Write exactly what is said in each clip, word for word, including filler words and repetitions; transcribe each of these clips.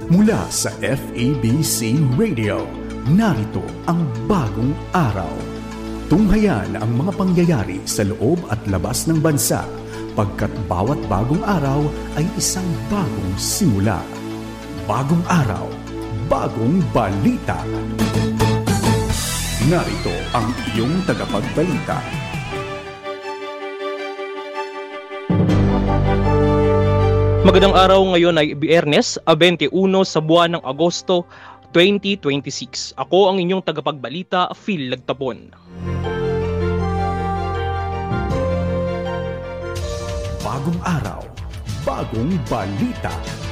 Mula sa F E B C Radio, narito ang bagong araw. Tunghayan ang mga pangyayari sa loob at labas ng bansa, pagkat bawat bagong araw ay isang bagong simula. Bagong araw, bagong balita. Narito ang iyong tagapagbalita. Magandang araw, ngayon ay Biyernes, twenty-one sa buwan ng Agosto twenty twenty-six. Ako ang inyong tagapagbalita, Phil Lagtapon. Bagong araw, bagong balita.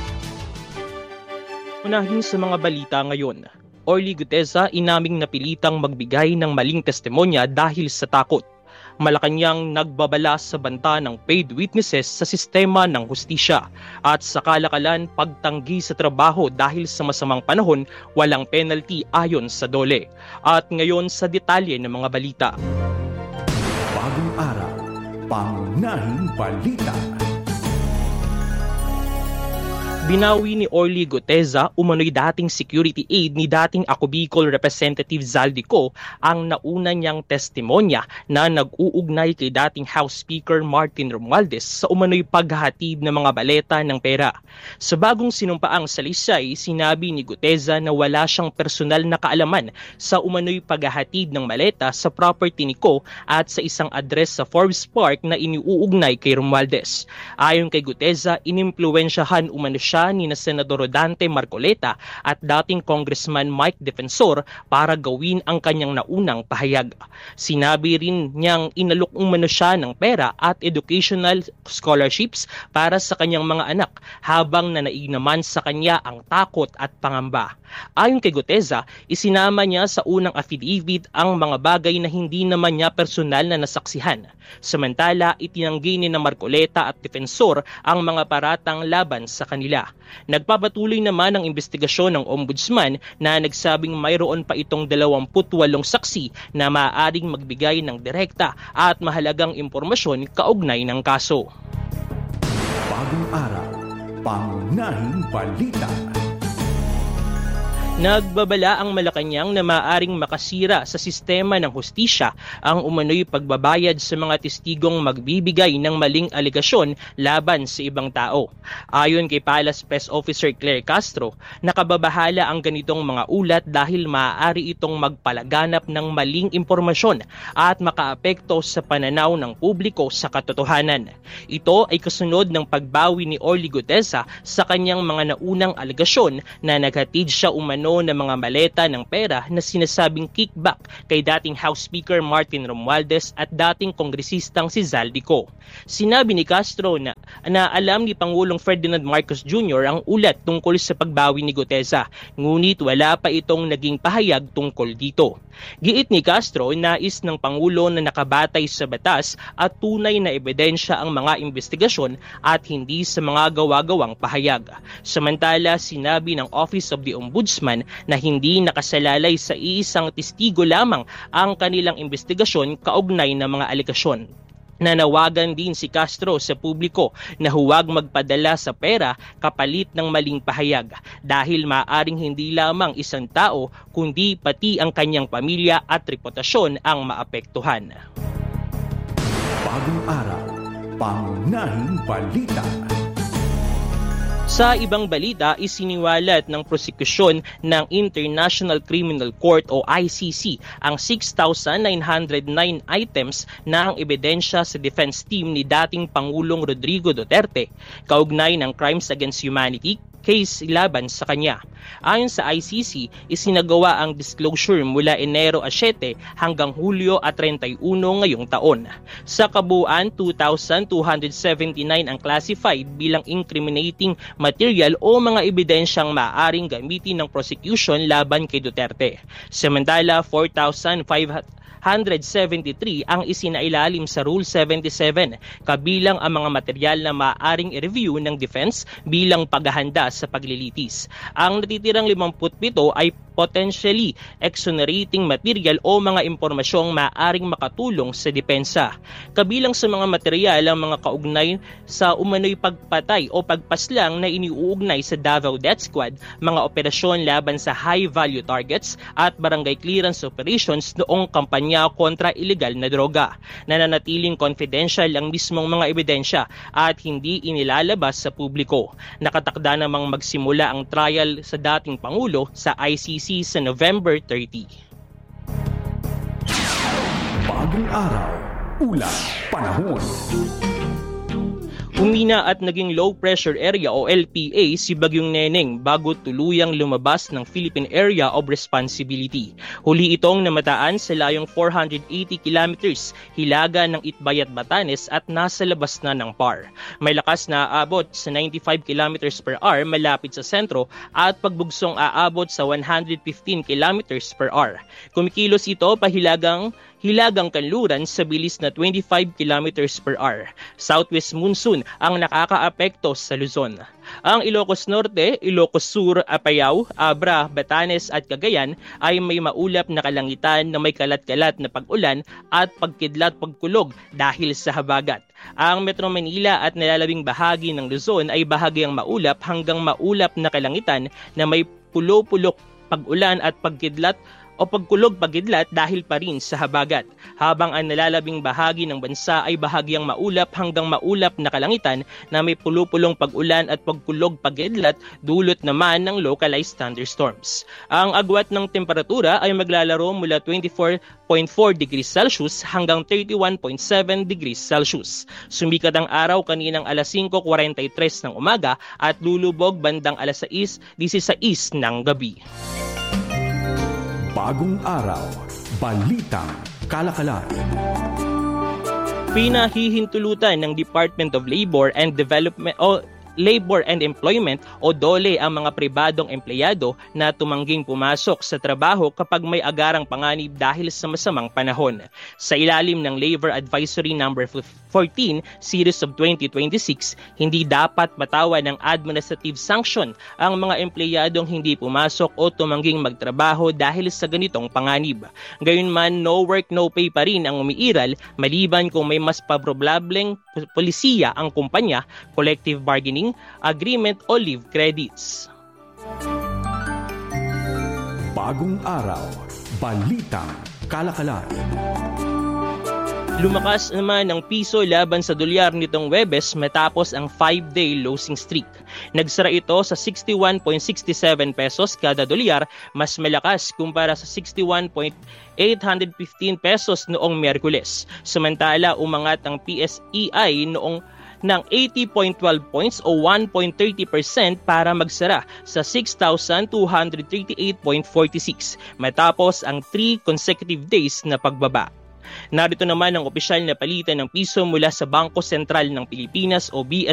Unahin sa mga balita ngayon. Orly Guteza inaming napilitang magbigay ng maling testimonya dahil sa takot. Malacanang nagbabala sa banta ng paid witnesses sa sistema ng hustisya. At sa kalakalan, pagtanggi sa trabaho dahil sa masamang panahon, walang penalty ayon sa D O L E. At ngayon sa detalye ng mga balita. Bagong araw, pangunahing balita. Binawi ni Orly Guteza, umano'y dating security aide ni dating Ako Bicol Representative Zaldico, ang nauna niyang testimonya na nag-uugnay kay dating House Speaker Martin Romualdez sa umano'y paghahatid ng mga baleta ng pera. Sa bagong sinumpaang salaysay, sinabi ni Guteza na wala siyang personal na kaalaman sa umano'y paghahatid ng maleta sa property ni Ko at sa isang address sa Forbes Park na iniuugnay kay Romualdez. Ayon kay Guteza, inimpluwensyahan umano siya ni na Senador Dante Marcoleta at dating Congressman Mike Defensor para gawin ang kanyang naunang pahayag. Sinabi rin niyang inalok umano siya ng pera at educational scholarships para sa kanyang mga anak habang nanaig naman sa kanya ang takot at pangamba. Ayon kay Guteza, isinama niya sa unang affidavit ang mga bagay na hindi naman niya personal na nasaksihan. Samantala, itinanggi ni na Marcoleta at Defensor ang mga paratang laban sa kanila. Nagpapatuloy naman ang investigasyon ng Ombudsman na nagsabing mayroon pa itong dalawampu't walong saksi na maaaring magbigay ng direkta at mahalagang impormasyon kaugnay ng kaso. Bagong araw, pangunahing balita. Nagbabala ang Malacanang na maaaring makasira sa sistema ng hustisya ang umano'y pagbabayad sa mga testigong magbibigay ng maling alegasyon laban sa ibang tao. Ayon kay Palace Press Officer Claire Castro, nakababahala ang ganitong mga ulat dahil maaari itong magpalaganap ng maling impormasyon at makaapekto sa pananaw ng publiko sa katotohanan. Ito ay kasunod ng pagbawi ni Orly Guteza sa kanyang mga naunang alegasyon na naghatid siya umano ng mga maleta ng pera na sinasabing kickback kay dating House Speaker Martin Romualdez at dating kongresistang si Zaldico. Sinabi ni Castro na, na alam ni Pangulong Ferdinand Marcos Junior ang ulat tungkol sa pagbawi ni Guteza, ngunit wala pa itong naging pahayag tungkol dito. Giit ni Castro, nais ng Pangulo na nakabatay sa batas at tunay na ebidensya ang mga investigasyon at hindi sa mga gawa-gawang pahayag. Samantala, sinabi ng Office of the Ombudsman na hindi nakasalalay sa iisang testigo lamang ang kanilang investigasyon kaugnay ng mga alegasyon. Nanawagan din si Castro sa publiko na huwag magpadala sa pera kapalit ng maling pahayag dahil maaaring hindi lamang isang tao kundi pati ang kanyang pamilya at reputasyon ang maapektuhan. Bagong araw, pangunahing balita. Sa ibang balita, isiniwalat ng prosekusyon ng International Criminal Court o I C C ang six thousand nine hundred nine items na ang ebidensya sa defense team ni dating Pangulong Rodrigo Duterte kaugnay ng Crimes Against Humanity case laban sa kanya. Ayon sa I C C, isinagawa ang disclosure mula Enero siyete hanggang Hulyo thirty-one ngayong taon. Sa kabuuan, two thousand two hundred seventy-nine ang classified bilang incriminating material o mga ebidensyang maaaring gamitin ng prosecution laban kay Duterte. Samantala, four thousand five hundred seventy-three ang isinailalim sa Rule seventy-seven, kabilang ang mga material na maaaring i-review ng defense bilang paghahanda sa paglilitis. Ang natitirang fifty-seven ay potentially exonerating material o mga impormasyong maaaring makatulong sa depensa. Kabilang sa mga material ang mga kaugnay sa umano'y pagpatay o pagpaslang na iniuugnay sa Davao Death Squad, mga operasyon laban sa high-value targets at barangay clearance operations noong kampanya kontra illegal na droga. Nananatiling confidential ang mismong mga ebidensya at hindi inilalabas sa publiko. Nakatakda namang magsimula ang trial sa dating Pangulo sa I C C sa November thirtieth. Bagong araw, ulat, panahon. Humina at naging low pressure area o L P A si Bagyong Neneng bago tuluyang lumabas ng Philippine Area of Responsibility. Huli itong namataan sa layong four hundred eighty kilometers hilaga ng Itbay at Batanes at nasa labas na ng P A R. May lakas na aabot sa ninety-five kilometers per hour malapit sa sentro at pagbugsong aabot sa one hundred fifteen kilometers per hour. Kumikilos ito pahilagang hilagang kanluran sa bilis na twenty-five kilometers per hour. Southwest monsoon ang nakakaapekto sa Luzon. Ang Ilocos Norte, Ilocos Sur, Apayao, Abra, Batanes at Cagayan ay may maulap na kalangitan na may kalat-kalat na pag-ulan at pagkidlat pagkulog dahil sa habagat. Ang Metro Manila at nalalabing bahagi ng Luzon ay bahagyang maulap hanggang maulap na kalangitan na may pulo-pulok pag-ulan at pagkidlat o pagkulog pagidlat dahil pa rin sa habagat, habang ang nalalabing bahagi ng bansa ay bahagyang maulap hanggang maulap na kalangitan na may pulupulong pag-ulan at pagkulog pagidlat dulot naman ng localized thunderstorms. Ang agwat ng temperatura ay maglalaro mula twenty-four point four degrees Celsius hanggang thirty-one point seven degrees Celsius. Sumikat ang araw kaninang alas singko forty-three ng umaga at lulubog bandang alas sais disisays ng gabi. Bagong araw, balitang kalakalan. Pinahihintulutan ng Department of Labor and Development o Labor and Employment o DOLE ang mga pribadong empleyado na tumangging pumasok sa trabaho kapag may agarang panganib dahil sa masamang panahon. Sa ilalim ng Labor Advisory number fourteen series of twenty twenty-six, hindi dapat matawan ng administrative sanction ang mga empleyadong hindi pumasok o tumangging magtrabaho dahil sa ganitong panganib. Gayunman, no work no pay pa rin ang umiiral maliban kung may mas paprobableng polisiya ang kumpanya, collective bargaining agreement o leave credits. Bagong araw, balitang kalakalan. Lumakas naman ang piso laban sa dolyar nitong Huwebes matapos ang five-day losing streak. Nagsara ito sa sixty-one point six seven pesos kada dolyar, mas malakas kumpara sa sixty-one point eight one five pesos noong Miyerkules. Samantala, umangat ang P S E I noong ng eighty point one two points o one point three zero percent para magsara sa six thousand two hundred thirty-eight point four six matapos ang three consecutive days na pagbaba. Narito naman ang opisyal na palitan ng piso mula sa Bangko Sentral ng Pilipinas o B